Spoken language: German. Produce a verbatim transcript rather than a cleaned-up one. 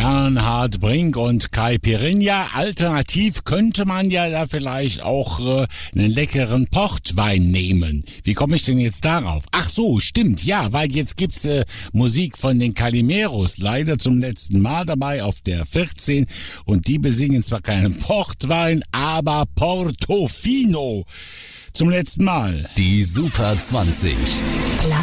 Bernhard Brink und Caipirinha. Alternativ könnte man ja da vielleicht auch äh, einen leckeren Portwein nehmen. Wie komme ich denn jetzt darauf? Ach so, stimmt, ja, weil jetzt gibt's äh, Musik von den Calimeros, leider zum letzten Mal dabei auf der vierzehn. Und die besingen zwar keinen Portwein, aber Portofino. Zum letzten Mal. Die Super zwanzig.